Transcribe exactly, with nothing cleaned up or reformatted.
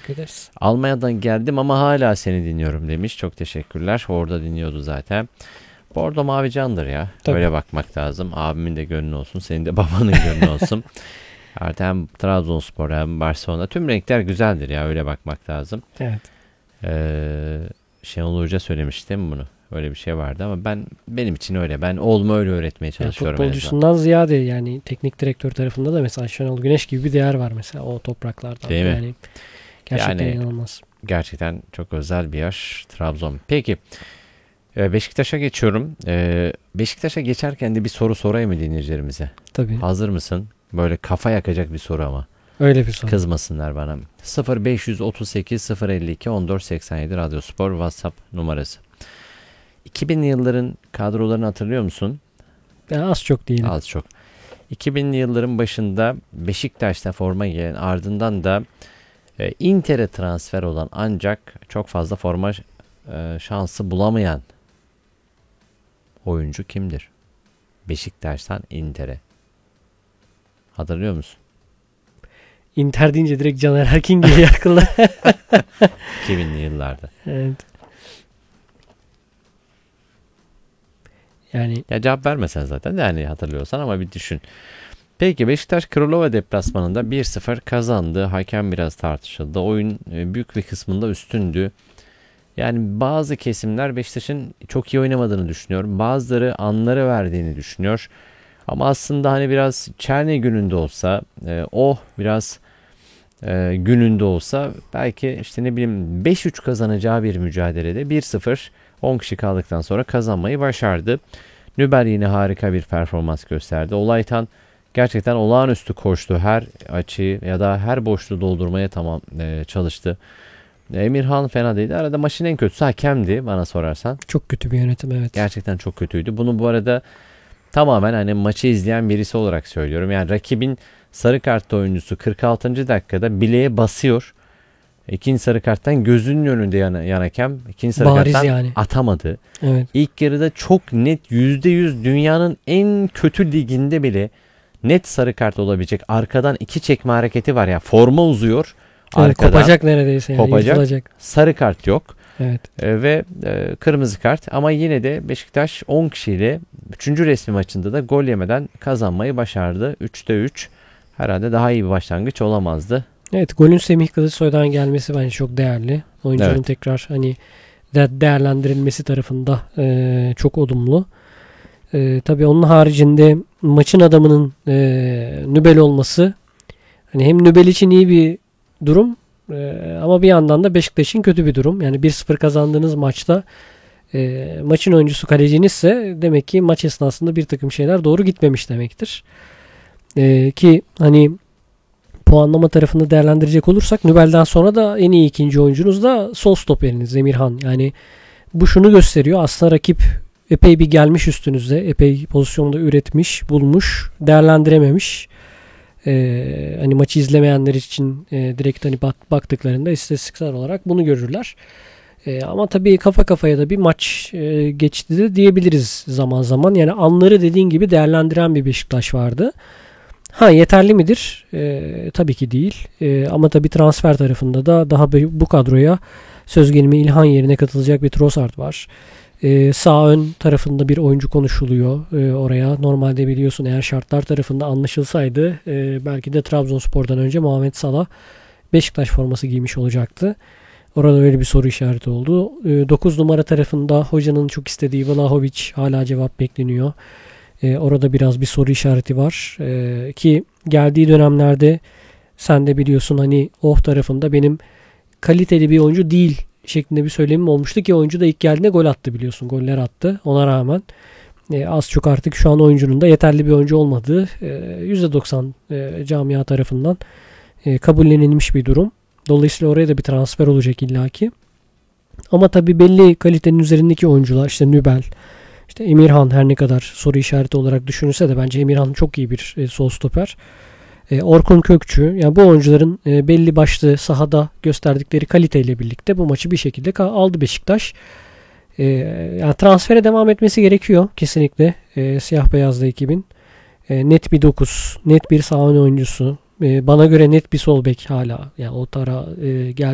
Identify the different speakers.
Speaker 1: teşekkür ederiz.
Speaker 2: Almanya'dan geldim ama hala seni dinliyorum demiş. Çok teşekkürler. Orada dinliyordu zaten. Bordo mavi candır ya.
Speaker 1: Tabii.
Speaker 2: Öyle bakmak lazım. Abimin de gönlü olsun. Senin de babanın gönlü olsun. Artık hem Trabzonspor hem Barcelona. Tüm renkler güzeldir ya. Öyle bakmak lazım.
Speaker 1: Evet.
Speaker 2: Ee, Şenol Hoca söylemişti değil mi bunu? Öyle bir şey vardı ama ben benim için öyle. Ben oğluma öyle öğretmeye
Speaker 1: Yani
Speaker 2: çalışıyorum. en azından.
Speaker 1: futbolcusundan ziyade yani teknik direktör tarafında da mesela Şenol Güneş gibi bir değer var mesela o topraklarda.
Speaker 2: Değil mi?
Speaker 1: Yani gerçekten
Speaker 2: Yani-
Speaker 1: inanılmaz.
Speaker 2: Gerçekten çok özel bir yer Trabzon. Peki e, Beşiktaş'a geçiyorum. E, Beşiktaş'a geçerken de bir soru sorayım mı dinleyicilerimize?
Speaker 1: Tabii.
Speaker 2: Hazır mısın? Böyle kafa yakacak bir soru ama.
Speaker 1: Öyle bir soru.
Speaker 2: Kızmasınlar bana. sıfır beş otuz sekiz sıfır elli iki on dört seksen yedi Radyospor WhatsApp numarası. iki binli yılların kadrolarını hatırlıyor musun?
Speaker 1: Yani az çok değil.
Speaker 2: Az çok. iki binli yılların başında Beşiktaş'ta forma giyen, ardından da e, Inter'e transfer olan ancak çok fazla forma e, şansı bulamayan oyuncu kimdir? Beşiktaş'tan Inter'e. Hatırlıyor musun?
Speaker 1: Inter deyince direkt Caner Erkin geliyor aklıma.
Speaker 2: iki binli yıllarda.
Speaker 1: Evet. Yani
Speaker 2: Ya cevap vermesen zaten de yani hatırlıyorsan ama bir düşün. Peki Beşiktaş Kralova deplasmanında bir sıfır kazandı. Hakem biraz tartışıldı. Oyun e, büyük bir kısmında üstündü. Yani bazı kesimler Beşiktaş'ın çok iyi oynamadığını düşünüyor. Bazıları anları verdiğini düşünüyor. Ama aslında hani biraz Çerni gününde olsa, e, oh biraz e, gününde olsa belki işte ne bileyim beş üç kazanacağı bir mücadelede bir sıfır on kişi kaldıktan sonra kazanmayı başardı. Nübel yine harika bir performans gösterdi. Olaytan gerçekten olağanüstü koştu. Her açıyı ya da her boşluğu doldurmaya tamam e, çalıştı. Emirhan fena değildi. Arada maçın en kötüsü hakemdi bana sorarsan.
Speaker 1: çok kötü bir yönetim, evet.
Speaker 2: Gerçekten çok kötüydü. Bunu bu arada tamamen hani maçı izleyen birisi olarak söylüyorum. Yani rakibin sarı kartlı oyuncusu kırk altıncı dakikada bileğe basıyor. İkinci sarı karttan gözünün önünde yan, yan hakem ikinci sarı
Speaker 1: Bariz
Speaker 2: karttan
Speaker 1: yani.
Speaker 2: atamadı.
Speaker 1: Evet.
Speaker 2: İlk yarıda çok net yüzde yüz dünyanın en kötü liginde bile net sarı kart olabilecek arkadan iki çekme hareketi var ya, forma uzuyor.
Speaker 1: Evet,
Speaker 2: Arkadan
Speaker 1: kopacak neredeyse yani.
Speaker 2: kopacak.
Speaker 1: Yırtılacak.
Speaker 2: Sarı kart yok.
Speaker 1: Evet.
Speaker 2: E, ve e, kırmızı kart ama yine de Beşiktaş on kişiyle üçüncü resmi maçında da gol yemeden kazanmayı başardı. üçte üç herhalde daha iyi bir başlangıç olamazdı.
Speaker 1: Evet, golün Semih Kılıçsoy'dan gelmesi bence çok değerli. Oyuncunun
Speaker 2: Evet.
Speaker 1: tekrar hani de değerlendirilmesi tarafında e, çok olumlu. E, tabii onun haricinde maçın adamının e, Nübel olması hani hem Nübel için iyi bir durum e, ama bir yandan da Beşiktaş için kötü bir durum. Yani bir sıfır kazandığınız maçta e, maçın oyuncusu kalecinizse demek ki maç esnasında bir takım şeyler doğru gitmemiş demektir. E, ki hani puanlama tarafını değerlendirecek olursak Nübel'den sonra da en iyi ikinci oyuncunuz da sol stoperiniz Emirhan. Yani bu şunu gösteriyor. Aslında rakip epey bir gelmiş üstünüzde. Epey pozisyonda üretmiş, bulmuş, değerlendirememiş. Ee, hani maçı izlemeyenler için e, direkt hani bak, baktıklarında istatistiksel olarak bunu görürler. E, ama tabii kafa kafaya da bir maç e, geçti de diyebiliriz zaman zaman. Yani anları dediğin gibi değerlendiren bir Beşiktaş vardı. Ha, yeterli midir? E, tabii ki değil. E, ama tabii transfer tarafında da daha bu kadroya söz gelimi İlhan yerine katılacak bir Trossard var. E, sağ ön tarafında bir oyuncu konuşuluyor e, oraya. Normalde biliyorsun eğer şartlar tarafında anlaşılsaydı e, belki de Trabzonspor'dan önce Muhammed Salah Beşiktaş forması giymiş olacaktı. Orada öyle bir soru işareti oldu. E, dokuz numara tarafında hocanın çok istediği Vlahovic hala cevap bekleniyor. Ee, orada biraz bir soru işareti var. Ee, ki geldiği dönemlerde sen de biliyorsun hani oh tarafında benim kaliteli bir oyuncu değil şeklinde bir söylemim olmuştu ki oyuncu da ilk geldiğinde gol attı biliyorsun. Goller attı. Ona rağmen e, az çok artık şu an oyuncunun da yeterli bir oyuncu olmadığı e, yüzde doksan e, camia tarafından e, kabullenilmiş bir durum. Dolayısıyla oraya da bir transfer olacak illaki. Ama tabii belli kalitenin üzerindeki oyuncular işte Nübel, İşte Emirhan her ne kadar soru işareti olarak düşünülse de bence Emirhan çok iyi bir e, sol stoper. E, Orkun Kökçü, yani bu oyuncuların e, belli başlı sahada gösterdikleri kaliteyle birlikte bu maçı bir şekilde ka- aldı Beşiktaş. E, yani transfere devam etmesi gerekiyor kesinlikle e, siyah beyazlı ekibin. E, net bir dokuz, net bir sağ ön oyuncusu. E, bana göre net bir sol bek hala. Yani o tara e, geldi.